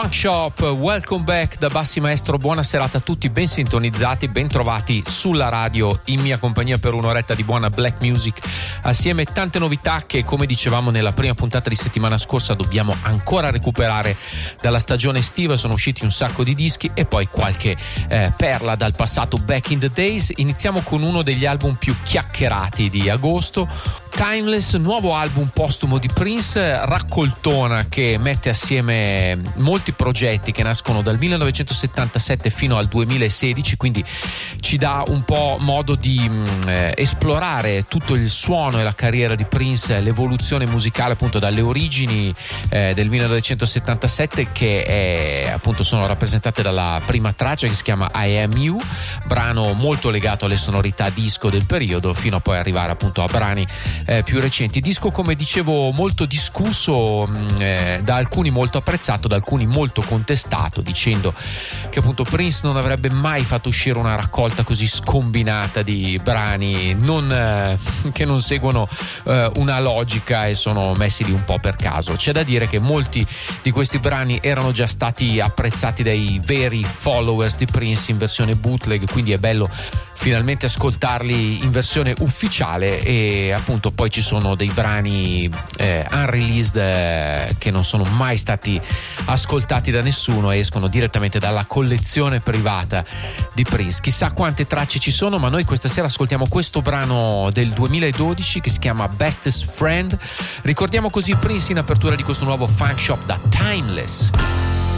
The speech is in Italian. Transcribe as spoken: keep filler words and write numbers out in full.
Funk Shop, welcome back da Bassi Maestro, buona serata a tutti, ben sintonizzati, ben trovati sulla radio in mia compagnia per un'oretta di buona black music, assieme tante novità che, come dicevamo nella prima puntata di settimana scorsa, dobbiamo ancora recuperare dalla stagione estiva. Sono usciti un sacco di dischi e poi qualche eh, perla dal passato back in the days. Iniziamo con uno degli album più chiacchierati di agosto, Timeless, nuovo album postumo di Prince, raccoltona che mette assieme molti progetti che nascono dal millenovecentosettantasette fino al duemilasedici, quindi ci dà un po' modo di eh, esplorare tutto il suono e la carriera di Prince, l'evoluzione musicale appunto dalle origini eh, del millenovecentosettantasette, che è, appunto sono rappresentate dalla prima traccia che si chiama I Am You, brano molto legato alle sonorità disco del periodo, fino a poi arrivare appunto a brani Eh, più recenti. Disco, come dicevo, molto discusso, mh, eh, da alcuni molto apprezzato, da alcuni molto contestato, dicendo che appunto Prince non avrebbe mai fatto uscire una raccolta così scombinata di brani non, eh, che non seguono eh, una logica e sono messi lì un po' per caso. C'è da dire che molti di questi brani erano già stati apprezzati dai veri followers di Prince in versione bootleg, quindi è bello finalmente ascoltarli in versione ufficiale. E appunto poi ci sono dei brani eh, unreleased eh, che non sono mai stati ascoltati da nessuno e escono direttamente dalla collezione privata di Prince. Chissà quante tracce ci sono, ma noi questa sera ascoltiamo questo brano del duemiladodici che si chiama Bestest Friend. Ricordiamo così Prince in apertura di questo nuovo Funk Shop da Timeless.